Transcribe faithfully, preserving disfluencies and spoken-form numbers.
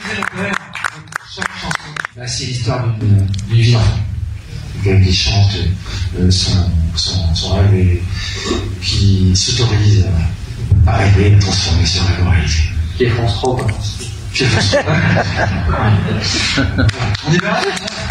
le poème, chaque chanson, bah, c'est l'histoire d'une vie d'enfant. Quelqu'un qui chante euh, son, son, son rêve et qui s'autorise à rêver, à transformer ce rêve en réalité. Qui est France Rock. Qui est France Rock. On y va.